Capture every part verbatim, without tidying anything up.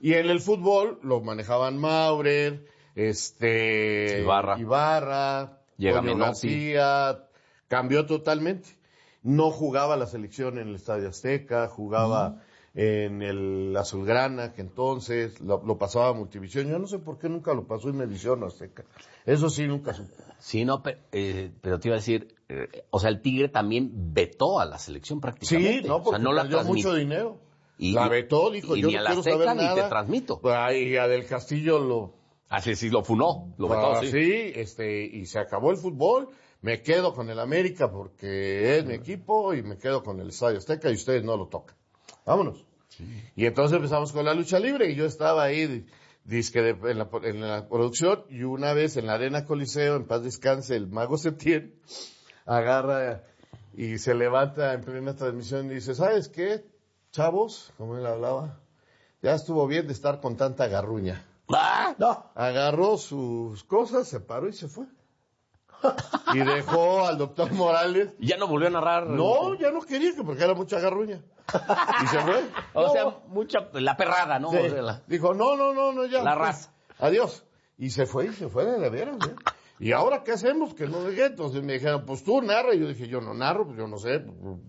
Y en el fútbol lo manejaban Maurer, este... Ibarra. Ibarra, Llega Toño Menotti. García, cambió totalmente. No jugaba la selección en el Estadio Azteca, jugaba mm. en el Azulgrana, que entonces lo, lo pasaba a Multivisión. Yo no sé por qué nunca lo pasó en Edición Azteca. Eso sí, nunca supo. Sí, no, pero, eh, pero te iba a decir, eh, o sea, el Tigre también vetó a la selección prácticamente. Sí, no, porque o sea, no la perdió transmit... mucho dinero. Y, la vetó, dijo, y yo ni no a la quiero Azteca saber ni nada. te transmito. Y a Del Castillo lo... Ah, sí, sí, lo funó, lo vetó, ah, sí. Sí, este, y se acabó el fútbol. Me quedo con el América porque es mi equipo y me quedo con el Estadio Azteca y ustedes no lo tocan. Vámonos. Sí. Y entonces empezamos con la lucha libre y yo estaba ahí disque de, en, la, en la producción y una vez en la Arena Coliseo, en paz descanse, el Mago Septién agarra y se levanta en plena transmisión y dice, ¿sabes qué, chavos? Como él hablaba, ya estuvo bien de estar con tanta garruña. ¡Ah! No. Agarró sus cosas, se paró y se fue. Y dejó al doctor Morales. ¿Y ya no volvió a narrar? No, ya no quería, porque era mucha garruña. Y se fue. O no. sea, mucha, la perrada, ¿no? Sí. O sea, la... Dijo, no, no, no, no, ya. La raza. Adiós. Y se fue, y se fue de la veras, ¿eh? ¿Y ahora qué hacemos? Que no dejé. Entonces me dijeron, pues tú narra. Y yo dije, yo no narro, pues yo no sé.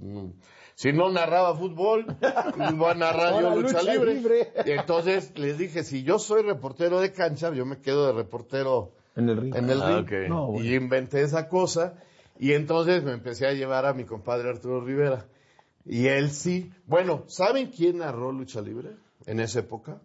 Si no narraba fútbol, voy a narrar yo lucha, lucha libre. libre. Y entonces les dije, si yo soy reportero de cancha, yo me quedo de reportero en el ring. En el ah, ring. Okay. No, bueno. Y inventé esa cosa. Y entonces me empecé a llevar a mi compadre Arturo Rivera. Y él sí. Bueno, ¿saben quién narró lucha libre en esa época?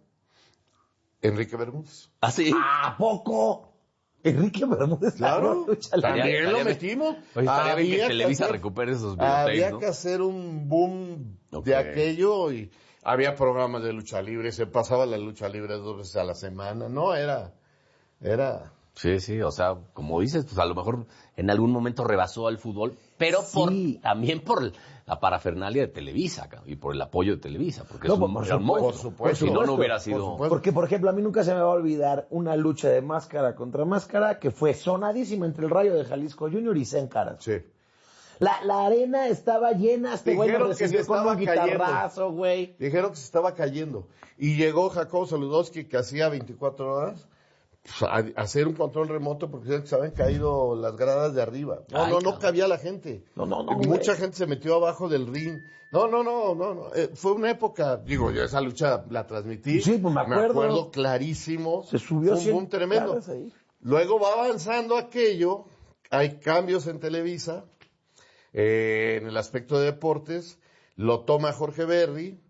Enrique Bermúdez. ¿Ah, sí? ¿A poco? Enrique Bermúdez. Claro, también lo estaría metimos. Oye, estaría bien que que Televisa hacer, recupere esos videotapes, Había ¿no? que hacer un boom Okay. de aquello y había programas de lucha libre, se pasaba la lucha libre dos veces a la semana, no, era, era... Sí, sí, o sea, como dices, pues a lo mejor en algún momento rebasó al fútbol, pero Sí. por también por la parafernalia de Televisa y por el apoyo de Televisa, porque No, es un por gran supuesto, monstruo. por supuesto, si no, no hubiera por sido... supuesto. Porque, por ejemplo, a mí nunca se me va a olvidar una lucha de máscara contra máscara que fue sonadísima entre el Rayo de Jalisco Junior y Zen Caras. Sí. La, la arena estaba llena, este güey Dijeron lo que recibió se con estaba un guitarrazo, güey. Dijeron que se estaba cayendo. Y llegó Jacobo Saludowski, que hacía veinticuatro horas, pues, a, a hacer un control remoto porque se habían caído las gradas de arriba. No, Ay, no, no cabrón. cabía la gente. No, no, no, Mucha güey. gente se metió abajo del ring. No, no, no, no, no. Eh, fue una época, digo, yo esa lucha la transmití. Sí, pues me acuerdo. clarísimo. Se subió Fue un boom cien tremendo. caras ahí. Luego va avanzando aquello, hay cambios en Televisa, eh, en el aspecto de deportes, lo toma Jorge Berry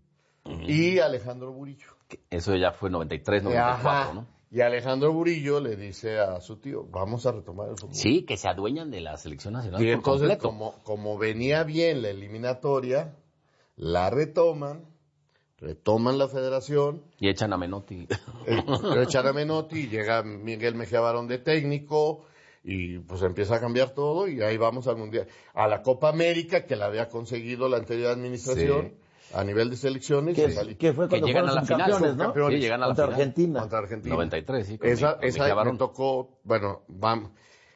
y Alejandro Burillo. Eso ya fue noventa y tres, noventa y cuatro, Ajá. ¿no? Y Alejandro Burillo le dice a su tío, vamos a retomar el fútbol. Sí, que se adueñan de la selección nacional Y por entonces, completo. como, como venía bien la eliminatoria, la retoman, retoman la federación, Y echan a Menotti. eh, lo echan a Menotti, y llega Miguel Mejía Barón de técnico, y pues empieza a cambiar todo, y ahí vamos al Mundial. A la Copa América, que la había conseguido la anterior administración, a nivel de selecciones, Que, y salí- que fue cuando Que llegan fueron a la final, subcampeones, ¿no? subcampeones. Sí, llegan a la Contra final. Argentina. contra Argentina. noventa y tres, sí. Con Esa, Mi- con esa Mejía me Barón. tocó, bueno, vamos.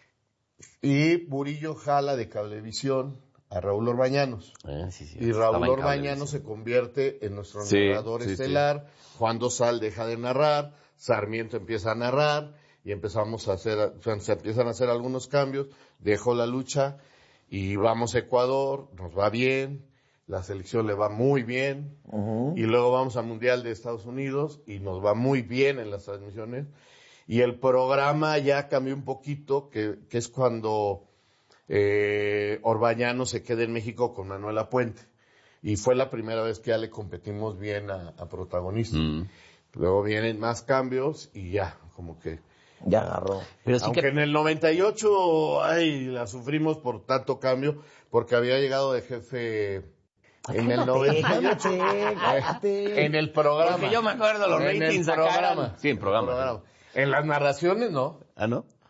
Y Burillo jala de Cablevisión a Raúl Orbañanos. Eh, sí, sí, Y estaba Raúl en Orbañanos Cablevisión. se convierte en nuestro Sí, narrador sí, estelar. Juan Dosal deja de narrar, Sarmiento empieza a narrar y empezamos a hacer, se empiezan a hacer algunos cambios. Dejo la lucha y vamos a Ecuador, nos va bien, la selección le va muy bien. Ujú. Y luego vamos al Mundial de Estados Unidos y nos va muy bien en las transmisiones. Y el programa ya cambió un poquito, que, que es cuando eh, Orbañano se queda en México con Manuela Puente. Y fue la primera vez que ya le competimos bien a, a protagonista. Mm. Luego vienen más cambios y ya, como que... Ya agarró. Pero sí Aunque que... en el noventa y ocho, ay, la sufrimos por tanto cambio, porque había llegado de jefe en el noventa y ocho. Cállate, cállate. En el programa. Porque yo me acuerdo los En el ratings programa. sacaron. Sí, en programa. En las narraciones, no. ¿Ah, no?